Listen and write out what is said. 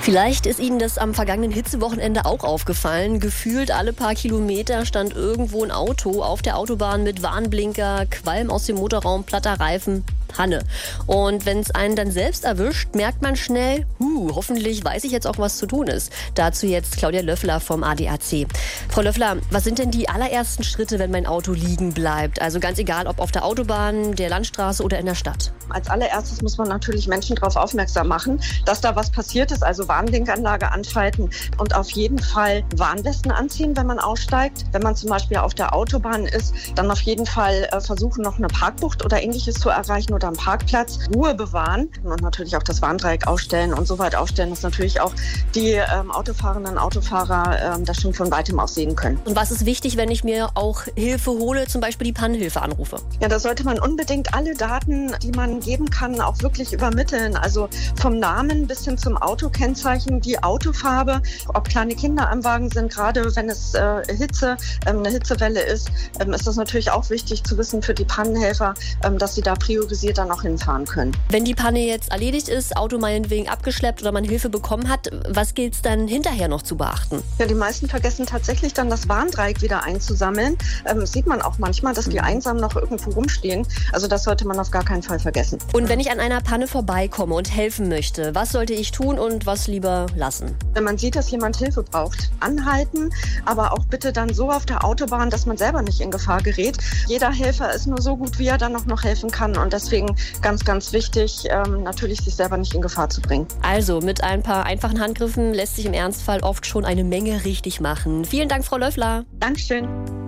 Vielleicht ist Ihnen das am vergangenen Hitzewochenende auch aufgefallen. Gefühlt alle paar Kilometer stand irgendwo ein Auto auf der Autobahn mit Warnblinker, Qualm aus dem Motorraum, platter Reifen, Panne. Und wenn es einen dann selbst erwischt, merkt man schnell, hoffentlich weiß ich jetzt auch, was zu tun ist. Dazu jetzt Claudia Löffler vom ADAC. Frau Löffler, was sind denn die allerersten Schritte, wenn mein Auto liegen bleibt? Also ganz egal, ob auf der Autobahn, der Landstraße oder in der Stadt. Als allererstes muss man natürlich Menschen darauf aufmerksam machen, dass da was passiert ist, also Warnblinkanlage anschalten und auf jeden Fall Warnwesten anziehen, wenn man aussteigt. Wenn man zum Beispiel auf der Autobahn ist, dann auf jeden Fall versuchen, noch eine Parkbucht oder Ähnliches zu erreichen oder am Parkplatz, Ruhe bewahren und natürlich auch das Warndreieck aufstellen und so weit aufstellen, dass natürlich auch die Autofahrerinnen und Autofahrer das schon von weitem aus sehen können. Und was ist wichtig, wenn ich mir auch Hilfe hole, zum Beispiel die Pannenhilfe anrufe? Ja, da sollte man unbedingt alle Daten, die man geben kann, auch wirklich übermitteln. Also vom Namen bis hin zum Autokennzeichen, die Autofarbe, ob kleine Kinder am Wagen sind, gerade wenn es eine Hitzewelle ist das natürlich auch wichtig zu wissen für die Pannenhelfer, dass sie da priorisiert dann auch hinfahren können. Wenn die Panne jetzt erledigt ist, Auto meinetwegen abgeschleppt oder man Hilfe bekommen hat, was gilt es dann hinterher noch zu beachten? Ja, die meisten vergessen tatsächlich dann das Warndreieck wieder einzusammeln. Sieht man auch manchmal, dass die einsam noch irgendwo rumstehen. Also das sollte man auf gar keinen Fall vergessen. Und wenn ich an einer Panne vorbeikomme und helfen möchte, was sollte ich tun und was lieber lassen? Wenn man sieht, dass jemand Hilfe braucht, anhalten, aber auch bitte dann so auf der Autobahn, dass man selber nicht in Gefahr gerät. Jeder Helfer ist nur so gut, wie er dann noch helfen kann und deswegen ganz, ganz wichtig, natürlich sich selber nicht in Gefahr zu bringen. Also mit ein paar einfachen Handgriffen lässt sich im Ernstfall oft schon eine Menge richtig machen. Vielen Dank, Frau Löffler. Dankeschön.